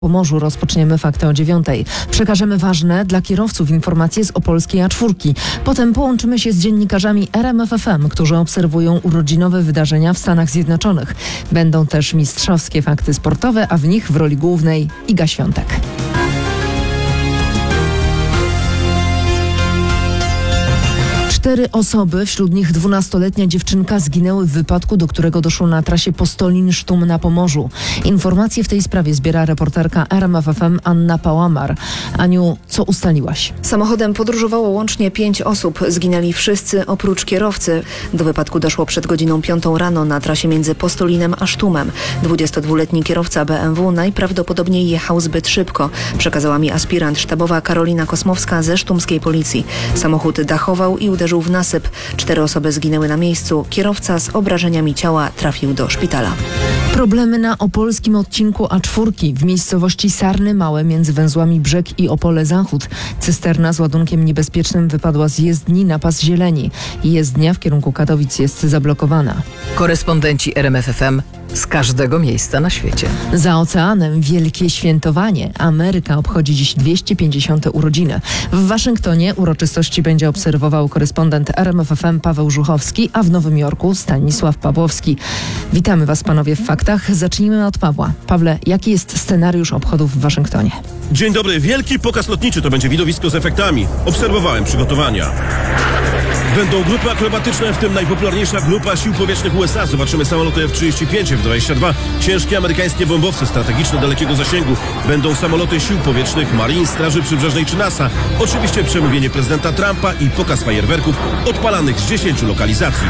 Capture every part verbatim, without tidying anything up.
Pomorzu rozpoczniemy fakty o dziewiątej. Przekażemy ważne dla kierowców informacje z opolskiej A cztery. Potem połączymy się z dziennikarzami R M F F M, którzy obserwują urodzinowe wydarzenia w Stanach Zjednoczonych. Będą też mistrzowskie fakty sportowe, a w nich w roli głównej Iga Świątek. Cztery osoby, wśród nich dwunastoletnia dziewczynka, zginęły w wypadku, do którego doszło na trasie Postolin-Sztum na Pomorzu. Informacje w tej sprawie zbiera reporterka R M F F M Anna Pałamar. Aniu, co ustaliłaś? Samochodem podróżowało łącznie pięć osób. Zginęli wszyscy oprócz kierowcy. Do wypadku doszło przed godziną piątą rano na trasie między Postolinem a Sztumem. dwudziestodwuletni kierowca B M W najprawdopodobniej jechał zbyt szybko, przekazała mi aspirant sztabowa Karolina Kosmowska ze sztumskiej policji. Samochód dachował i uderzył w nasyp. Cztery osoby zginęły na miejscu. Kierowca z obrażeniami ciała trafił do szpitala. Problemy na opolskim odcinku A cztery w miejscowości Sarny Małe między węzłami Brzeg i Opole Zachód. Cysterna z ładunkiem niebezpiecznym wypadła z jezdni na pas zieleni. Jezdnia w kierunku Katowic jest zablokowana. Korespondenci R M F F M z każdego miejsca na świecie. Za oceanem wielkie świętowanie. Ameryka obchodzi dziś dwieście pięćdziesiąte urodziny. W Waszyngtonie uroczystości będzie obserwował korespondent R M F F M Paweł Żuchowski, a w Nowym Jorku Stanisław Pawłowski. Witamy Was, panowie, w faktach. Zacznijmy od Pawła. Pawle, jaki jest scenariusz obchodów w Waszyngtonie? Dzień dobry. Wielki pokaz lotniczy to będzie widowisko z efektami. Obserwowałem przygotowania. Będą grupy akrobatyczne, w tym najpopularniejsza grupa sił powietrznych U S A. Zobaczymy samoloty F trzydzieści pięć, F dwadzieścia dwa, ciężkie amerykańskie bombowce strategiczne dalekiego zasięgu. Będą samoloty sił powietrznych, Marine, Straży Przybrzeżnej czy NASA. Oczywiście przemówienie prezydenta Trumpa i pokaz fajerwerków odpalanych z dziesięciu lokalizacji.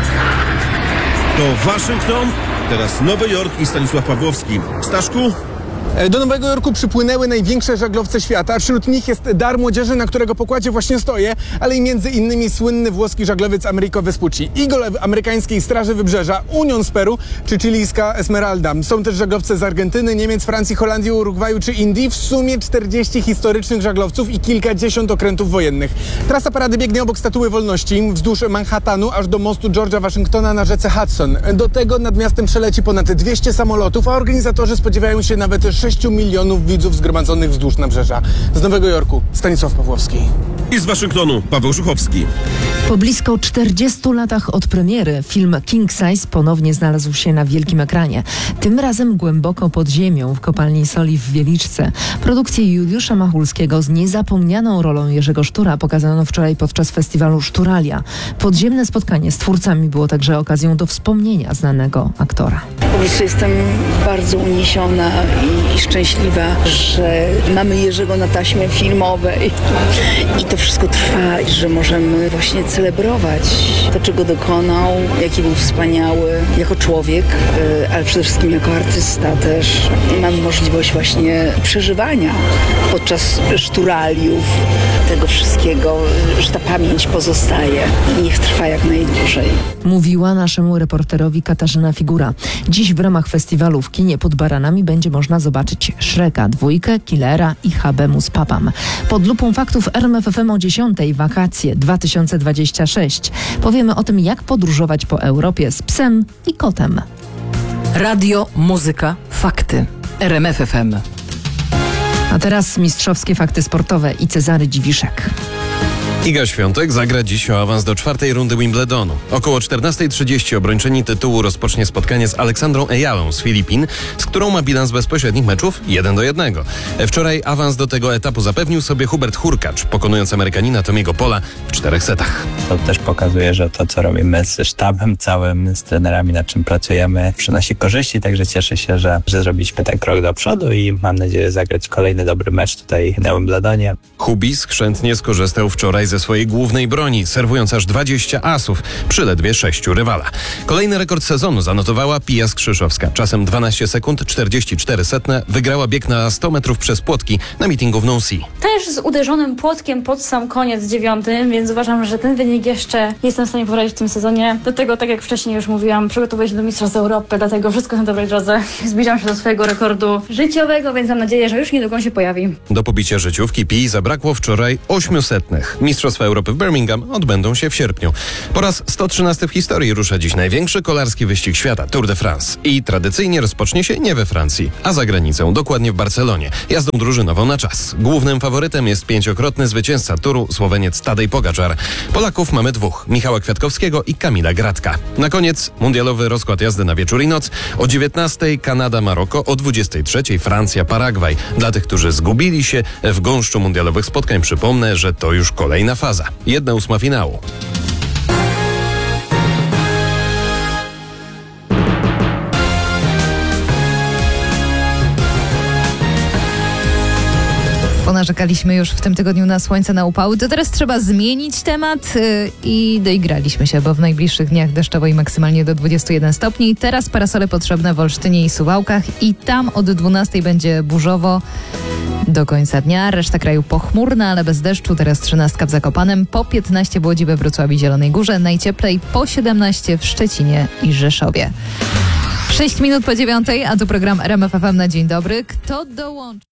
To Waszyngton, teraz Nowy Jork i Stanisław Pawłowski. Staszku? Do Nowego Jorku przypłynęły największe żaglowce świata. Wśród nich jest Dar Młodzieży, na którego pokładzie właśnie stoję, ale i między innymi słynny włoski żaglowiec Americo Vespucci, Eagle amerykańskiej Straży Wybrzeża, Union z Peru czy chilijska Esmeralda. Są też żaglowce z Argentyny, Niemiec, Francji, Holandii, Urugwaju czy Indii. W sumie czterdzieści historycznych żaglowców i kilkadziesiąt okrętów wojennych. Trasa parady biegnie obok Statuły Wolności, wzdłuż Manhattanu, aż do mostu George'a Waszyngtona na rzece Hudson. Do tego nad miastem przeleci ponad dwieście samolotów, a organizatorzy spodziewają się nawet sześciu milionów widzów zgromadzonych wzdłuż nabrzeża. Z Nowego Jorku Stanisław Pawłowski. I z Waszyngtonu Paweł Żuchowski. Po blisko czterdziestu latach od premiery film King Size ponownie znalazł się na wielkim ekranie. Tym razem głęboko pod ziemią w kopalni soli w Wieliczce. Produkcję Juliusza Machulskiego z niezapomnianą rolą Jerzego Sztura pokazano wczoraj podczas festiwalu Szturalia. Podziemne spotkanie z twórcami było także okazją do wspomnienia znanego aktora. Po prostu jestem bardzo uniesiona i, i szczęśliwa, że mamy Jerzego na taśmie filmowej i to wszystko trwa, że możemy właśnie celebrować to, czego dokonał, jaki był wspaniały jako człowiek, ale przede wszystkim jako artysta też. Mamy możliwość właśnie przeżywania podczas szturaliów tego wszystkiego, że ta pamięć pozostaje i niech trwa jak najdłużej. Mówiła naszemu reporterowi Katarzyna Figura. Dziś w ramach festiwalu w kinie pod Baranami będzie można zobaczyć Shreka, dwójkę, Killera i Habemus Papam. Pod lupą faktów R M F F M o dziesiątej wakacje dwa tysiące dwadzieścia sześć. Powiemy o tym, jak podróżować po Europie z psem i kotem. Radio, muzyka, fakty. R M F F M. A teraz mistrzowskie fakty sportowe i Cezary Dziwiszek. Iga Świątek zagra dziś o awans do czwartej rundy Wimbledonu. Około czternasta trzydzieści obrończyni tytułu rozpocznie spotkanie z Aleksandrą Ejalą z Filipin, z którą ma bilans bezpośrednich meczów jeden do jednego. Wczoraj awans do tego etapu zapewnił sobie Hubert Hurkacz, pokonując Amerykanina Tomiego Pola w czterech setach. To też pokazuje, że to, co robimy ze sztabem całym, z trenerami, nad czym pracujemy, przynosi korzyści, także cieszę się, że, że zrobiliśmy ten krok do przodu i mam nadzieję zagrać kolejny dobry mecz tutaj na Wimbledonie. Hubis chętnie skorzystał wczoraj ze swojej głównej broni, serwując aż dwadzieścia asów przy ledwie sześciu rywala. Kolejny rekord sezonu zanotowała Pia Skrzyszowska. Czasem dwanaście sekund czterdzieści cztery setne wygrała bieg na sto metrów przez płotki na meetingu w Nancy. Też z uderzonym płotkiem pod sam koniec dziewiątym, więc uważam, że ten wynik jeszcze jestem w stanie poprawić w tym sezonie. Do tego, tak jak wcześniej już mówiłam, przygotowuję się do Mistrzostw Europy, dlatego wszystko na dobrej drodze. Zbliżam się do swojego rekordu życiowego, więc mam nadzieję, że już niedługo się pojawi. Do pobicia życiówki Pii zabrakło wczoraj ośmiu setnych. Mistrz Mistrzostwa Europy w Birmingham odbędą się w sierpniu. Po raz sto trzynasty w historii rusza dziś największy kolarski wyścig świata, Tour de France. I tradycyjnie rozpocznie się nie we Francji, a za granicą, dokładnie w Barcelonie, jazdą drużynową na czas. Głównym faworytem jest pięciokrotny zwycięzca Touru, Słoweniec Tadej Pogaczar. Polaków mamy dwóch, Michała Kwiatkowskiego i Kamila Gratka. Na koniec mundialowy rozkład jazdy na wieczór i noc. O dziewiętnastej Kanada, Maroko, o dwudziestej trzeciej Francja, Paragwaj. Dla tych, którzy zgubili się w gąszczu mundialowych spotkań, przypomnę, że to już kolejna faza. Jedna ósma finału. Ponarzekaliśmy już w tym tygodniu na słońce, na upały, to teraz trzeba zmienić temat yy, i doigraliśmy się, bo w najbliższych dniach deszczowo i maksymalnie do dwudziestu jeden stopni. Teraz parasole potrzebne w Olsztynie i Suwałkach i tam od dwunastej będzie burzowo do końca dnia. Reszta kraju pochmurna, ale bez deszczu. Teraz trzynastka w Zakopanem, po piętnaście w Łodzi, we Wrocławiu i Zielonej Górze, najcieplej po siedemnaście w Szczecinie i Rzeszowie. Sześć minut po dziewiątej, a tu program R M F F M na dzień dobry. Kto dołączy?